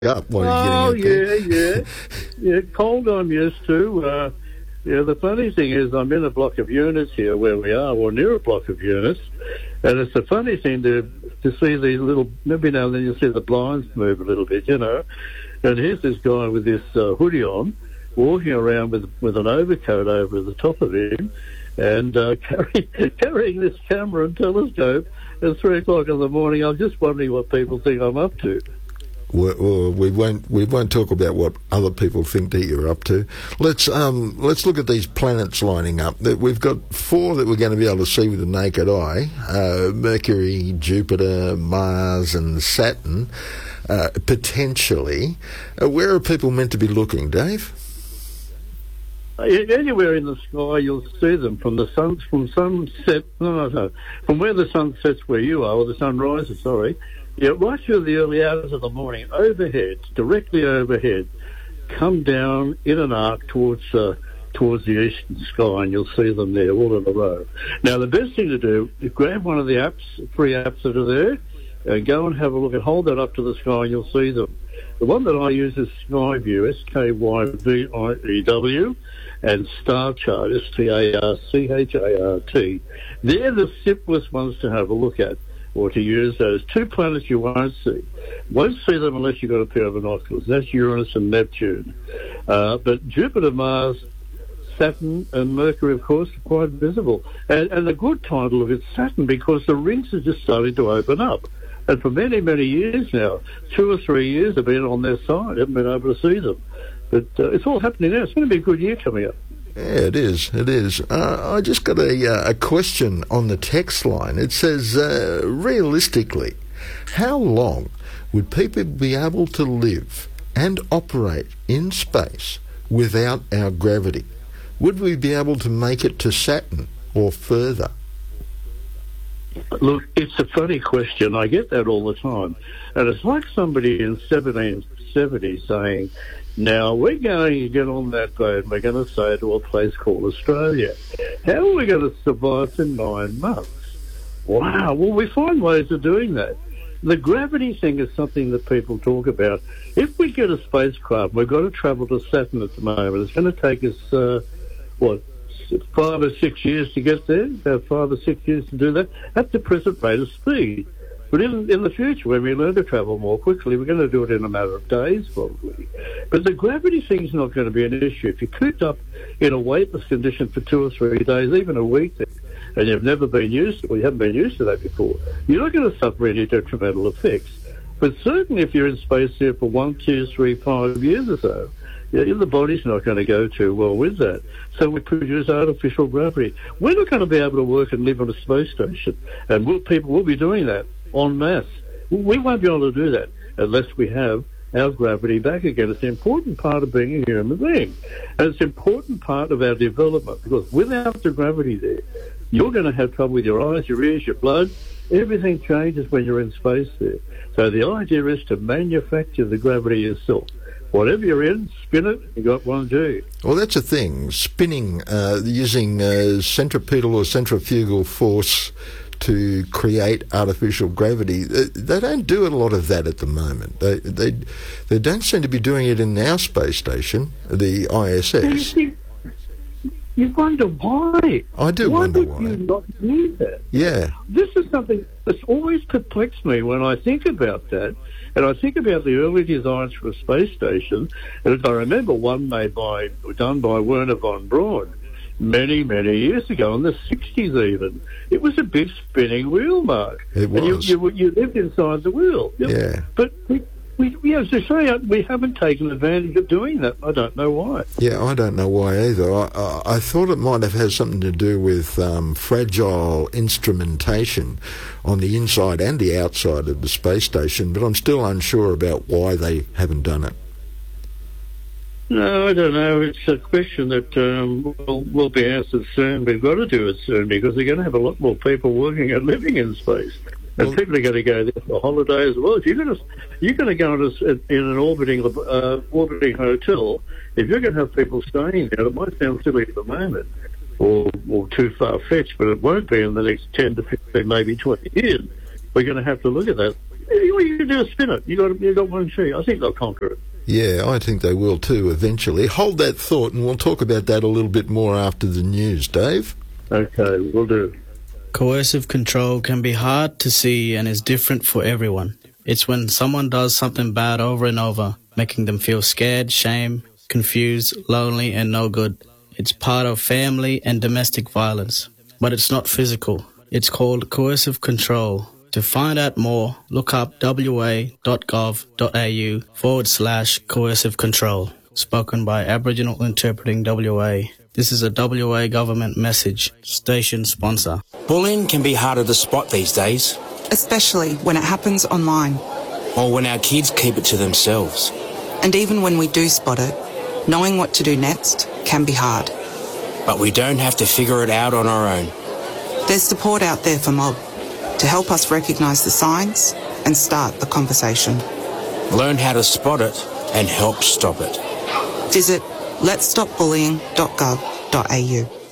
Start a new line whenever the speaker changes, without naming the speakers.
up while
Oh,
you're getting
yeah,
up
yeah. Cold I'm used to. The funny thing is I'm in a block of units here where we are, or near a block of units, and it's a funny thing to see these little, every now and then you see the blinds move a little bit, and here's this guy with this hoodie on, walking around with an overcoat over the top of him, and carrying this camera and telescope at 3 o'clock in the morning. I'm just wondering what people think I'm up to.
Well, we won't talk about what other people think that you're up to. Let's look at these planets lining up. We've got 4 that we're going to be able to see with the naked eye: Mercury, Jupiter, Mars, and Saturn. Potentially, where are people meant to be looking, Dave?
Anywhere in the sky, you'll see them from the sun, from where the sun sets where you are, or the sun rises. Sorry. Yeah, right through the early hours of the morning, overhead, directly overhead, come down in an arc towards the eastern sky, and you'll see them there all in a row. Now, the best thing to do is grab one of the apps, free apps that are there, and go and have a look and hold that up to the sky, and you'll see them. The one that I use is Skyview, SKYVIEW, and Star Chart, STARCHART. They're the simplest ones to have a look at, or to use. Those 2 planets you won't see. Won't see them unless you've got a pair of binoculars. That's Uranus and Neptune. But Jupiter, Mars, Saturn and Mercury, of course, are quite visible. And the good time to look at Saturn, because the rings are just starting to open up. And for many, many years now, 2 or 3 years have been on their side. Haven't been able to see them. But it's all happening now. It's going to be a good year coming up.
Yeah, it is. I just got a question on the text line. It says, realistically, how long would people be able to live and operate in space without our gravity? Would we be able to make it to Saturn or further?
Look, it's a funny question. I get that all the time. And it's like somebody in 1770 saying, now, we're going to get on that boat and we're going to sail to a place called Australia. How are we going to survive for 9 months? Wow, well, we find ways of doing that. The gravity thing is something that people talk about. If we get a spacecraft, we've got to travel to Saturn at the moment. It's going to take us, 5 or 6 years to get there, about 5 or 6 years to do that, at the present rate of speed. But in the future, when we learn to travel more quickly, we're going to do it in a matter of days, probably. But the gravity thing's not going to be an issue. If you're cooped up in a weightless condition for 2 or 3 days, even a week, and you've never been used to, or you haven't been used to that before, you're not going to suffer any detrimental effects. But certainly if you're in space here for 1, 2, 3, 5 years or so, the body's not going to go too well with that. So we produce artificial gravity. We're not going to be able to work and live on a space station, and people will be doing that en masse. We won't be able to do that unless we have our gravity back again. It's an important part of being a human being, and it's an important part of our development, because without the gravity there, you're going to have trouble with your eyes, your ears, your blood. Everything changes when you're in space there. So the idea is to manufacture the gravity yourself. Whatever you're in, spin it, you got 1G.
Well, that's a thing. Spinning, using centripetal or centrifugal force to create artificial gravity. They don't do a lot of that at the moment. They don't seem to be doing it in our space station, the ISS.
You wonder why.
I do wonder why.
Why would you not need that?
Yeah.
This is something that's always perplexed me when I think about that. And I think about the early designs for a space station. And I remember one done by Wernher von Braun many, many years ago, in the 60s even. It was a big spinning wheel, Mark.
It was.
And you lived inside the wheel.
Yeah.
But as I say, we haven't taken advantage of doing that. I don't know why.
Yeah, I don't know why either. I thought it might have had something to do with fragile instrumentation on the inside and the outside of the space station, but I'm still unsure about why they haven't done it.
No, I don't know. It's a question that will be answered soon. We've got to do it soon, because we're going to have a lot more people working and living in space. And people are going to go there for holiday as well. If you're going to go in an orbiting hotel, if you're going to have people staying there, it might sound silly at the moment, or too far-fetched, but it won't be in the next 10 to 15, maybe 20 years. We're going to have to look at that. All you can do is spin it. You got one sheet. I think they'll conquer it.
Yeah, I think they will too eventually. Hold that thought and we'll talk about that a little bit more after the news, Dave.
Okay, we'll do.
Coercive control can be hard to see and is different for everyone. It's when someone does something bad over and over, making them feel scared, shame, confused, lonely, and no good. It's part of family and domestic violence, but it's not physical. It's called coercive control. To find out more, look up wa.gov.au/coercive control. Spoken by Aboriginal Interpreting WA. This is a WA government message. Station sponsor.
Bullying can be harder to spot these days.
Especially when it happens online.
Or when our kids keep it to themselves.
And even when we do spot it, knowing what to do next can be hard.
But we don't have to figure it out on our own.
There's support out there for Mob to help us recognise the signs and start the conversation.
Learn how to spot it and help stop it.
Visit letsstopbullying.gov.au.